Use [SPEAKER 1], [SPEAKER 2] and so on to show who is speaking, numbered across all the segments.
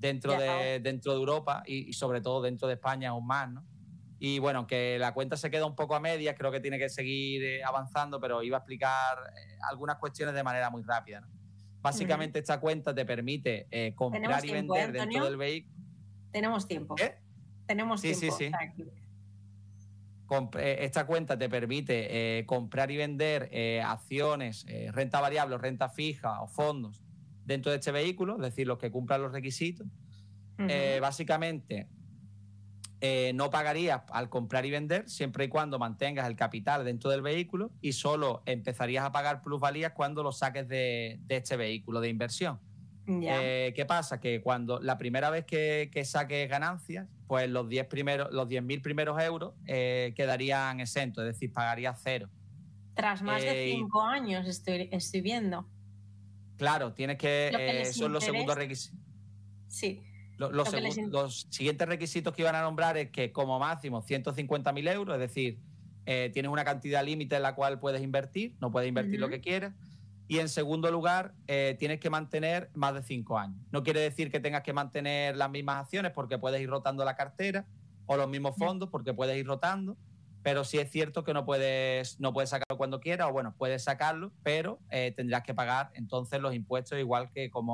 [SPEAKER 1] dentro de Europa y sobre todo dentro de España aún más, ¿no? Y bueno, aunque la cuenta se queda un poco a medias, creo que tiene que seguir avanzando, pero iba a explicar algunas cuestiones de manera muy rápida, ¿no? Básicamente esta cuenta te permite comprar y vender dentro del vehículo.
[SPEAKER 2] Tenemos tiempo.
[SPEAKER 1] ¿Qué?
[SPEAKER 2] Tenemos tiempo.
[SPEAKER 1] Sí. Esta cuenta te permite comprar y vender acciones, renta variable, renta fija o fondos dentro de este vehículo, es decir, los que cumplan los requisitos. Básicamente, no pagarías al comprar y vender siempre y cuando mantengas el capital dentro del vehículo y solo empezarías a pagar plusvalías cuando lo saques de este vehículo de inversión. ¿Qué pasa? Que cuando la primera vez que saques ganancias, pues los 10.000 primeros euros quedarían exentos, es decir, pagarías cero.
[SPEAKER 2] Tras más de 5 años estoy viendo.
[SPEAKER 1] Claro, tienes que son los segundos requisitos.
[SPEAKER 2] Sí.
[SPEAKER 1] Los siguientes requisitos que iban a nombrar es que como máximo 150.000 euros, es decir, tienes una cantidad límite en la cual puedes invertir, no puedes invertir lo que quieras. Y en segundo lugar, tienes que mantener más de 5 años. No quiere decir que tengas que mantener las mismas acciones porque puedes ir rotando la cartera o los mismos fondos porque puedes ir rotando, pero sí es cierto que no puedes sacarlo cuando quieras, o bueno, puedes sacarlo, pero tendrás que pagar entonces los impuestos igual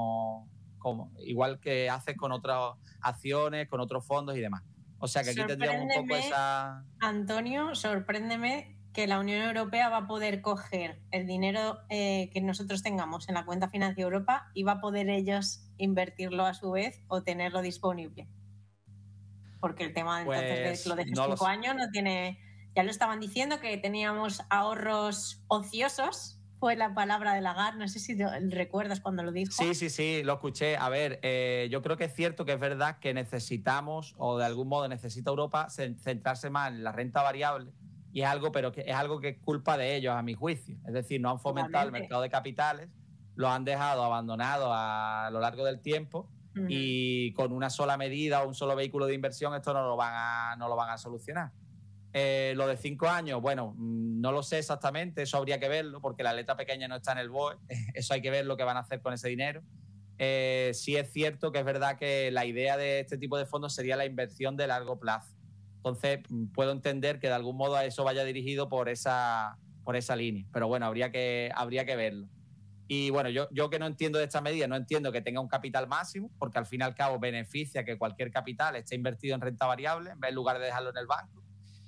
[SPEAKER 1] que haces con otras acciones, con otros fondos y demás. O sea que aquí tendríamos un poco esa...
[SPEAKER 2] Antonio, sorpréndeme que la Unión Europea va a poder coger el dinero que nosotros tengamos en la cuenta Financia Europa y va a poder ellos invertirlo a su vez o tenerlo disponible. Porque el tema entonces de lo de 5 años no tiene... Ya lo estaban diciendo que teníamos ahorros ociosos, fue la palabra de Lagarde, no sé si recuerdas cuando lo dijo.
[SPEAKER 1] Sí, lo escuché. A ver, yo creo que es cierto que es verdad que necesitamos, o de algún modo necesita Europa centrarse más en la renta variable, y es algo que es culpa de ellos, a mi juicio. Es decir, no han fomentado el mercado de capitales, lo han dejado abandonado a lo largo del tiempo, y con una sola medida o un solo vehículo de inversión esto no lo van a solucionar. Lo de 5 años, bueno, no lo sé exactamente, eso habría que verlo porque la letra pequeña no está en el BOE, eso hay que ver lo que van a hacer con ese dinero. Sí es cierto que es verdad que la idea de este tipo de fondos sería la inversión de largo plazo. Entonces, puedo entender que de algún modo a eso vaya dirigido por esa línea, pero bueno, habría que verlo. Y bueno, yo que no entiendo de esta medida, no entiendo que tenga un capital máximo, porque al fin y al cabo beneficia que cualquier capital esté invertido en renta variable en lugar de dejarlo en el banco.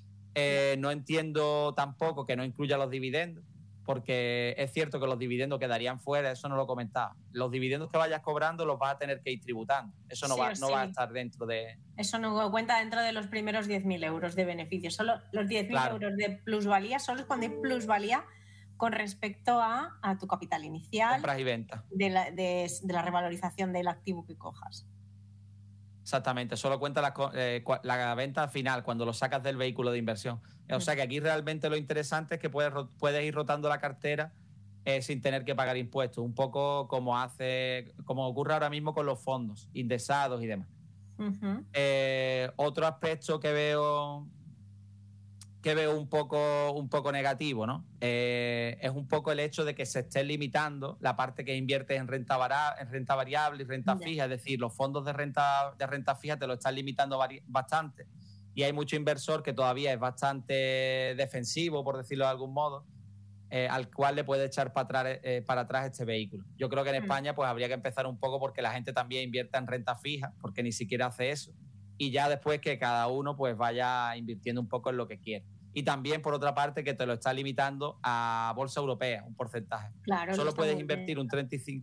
[SPEAKER 1] No entiendo tampoco que no incluya los dividendos, porque es cierto que los dividendos quedarían fuera, eso no lo comentaba. Los dividendos que vayas cobrando los vas a tener que ir tributando. Eso no va a estar dentro de...
[SPEAKER 2] Eso no cuenta dentro de los primeros 10.000 euros de beneficio. Solo los 10.000 euros de plusvalía, solo es cuando hay plusvalía con respecto a tu capital inicial.
[SPEAKER 1] Compras y ventas.
[SPEAKER 2] De la revalorización del activo que cojas.
[SPEAKER 1] Exactamente, solo cuenta la venta final cuando lo sacas del vehículo de inversión. O sea que aquí realmente lo interesante es que puedes ir rotando la cartera sin tener que pagar impuestos, un poco como ocurre ahora mismo con los fondos indexados y demás. Otro aspecto que veo un poco negativo, ¿no? Es un poco el hecho de que se esté limitando la parte que inviertes en renta variable y renta fija, es decir, los fondos de renta fija te lo están limitando bastante, y hay mucho inversor que todavía es bastante defensivo, por decirlo de algún modo, al cual le puede echar para atrás este vehículo. Yo creo que en España pues habría que empezar un poco porque la gente también invierta en renta fija, porque ni siquiera hace eso, y ya después que cada uno pues vaya invirtiendo un poco en lo que quiere. Y también, por otra parte, que te lo está limitando a bolsa europea, un porcentaje.
[SPEAKER 2] Claro,
[SPEAKER 1] solo puedes invertir un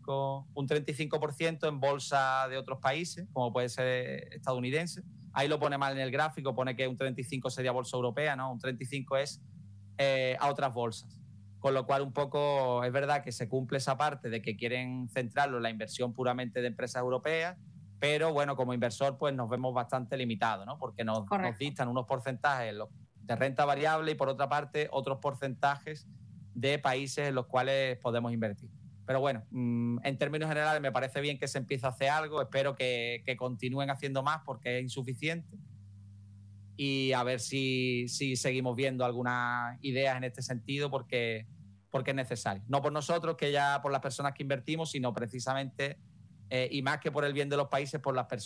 [SPEAKER 1] 35% en bolsa de otros países, como puede ser estadounidense. Ahí lo pone mal en el gráfico, pone que un 35 sería bolsa europea, ¿no? Un 35 es a otras bolsas. Con lo cual, un poco es verdad que se cumple esa parte de que quieren centrarlo en la inversión puramente de empresas europeas, pero bueno, como inversor pues nos vemos bastante limitados, ¿no? Porque nos dictan unos porcentajes de renta variable y por otra parte otros porcentajes de países en los cuales podemos invertir. Pero bueno, en términos generales me parece bien que se empiece a hacer algo, espero que continúen haciendo más porque es insuficiente, y a ver si seguimos viendo algunas ideas en este sentido porque es necesario. No por nosotros, que ya por las personas que invertimos, sino precisamente, y más que por el bien de los países, por las personas